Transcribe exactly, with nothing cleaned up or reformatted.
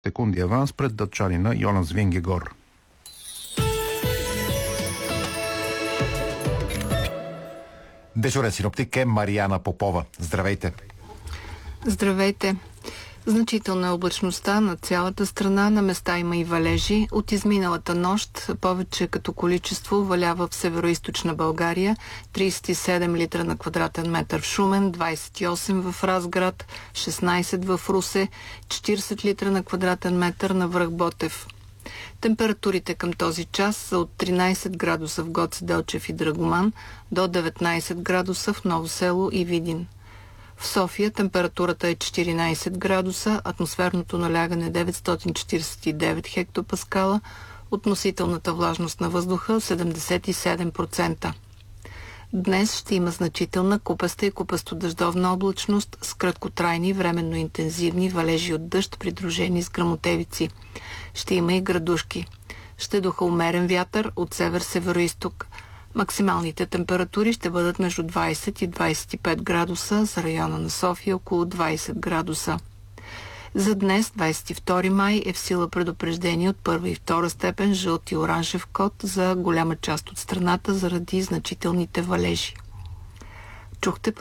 секунди аванс пред датчанина Йонас Вингегор. Дежурен синоптик е Мариана Попова. Здравейте! Здравейте! Значителна е облачността на цялата страна, на места има и валежи. От изминалата нощ повече като количество валява в североизточна България, тридесет и седем литра на квадратен метър в Шумен, двадесет и осем в Разград, шестнадесет в Русе, четиридесет литра на квадратен метър на връх Ботев. Температурите към този час са от тринадесет градуса в Гоце Делчев и Драгоман до деветнадесет градуса в Ново село и Видин. В София температурата е четиринадесет градуса, атмосферното налягане деветстотин четиридесет и девет хектопаскала, относителната влажност на въздуха седемдесет и седем процента. Днес ще има значителна купаста и купасто-дъждовна облачност с краткотрайни, временно интензивни валежи от дъжд, придружени с гръмотевици. Ще има и градушки. Ще духа умерен вятър от север-североизток. Максималните температури ще бъдат между двадесет и двадесет и пет градуса, за района на София около двадесет градуса. За днес, двадесет и втори май, е в сила предупреждение от първа и втора степен жълт и оранжев код за голяма част от страната заради значителните валежи. Чухте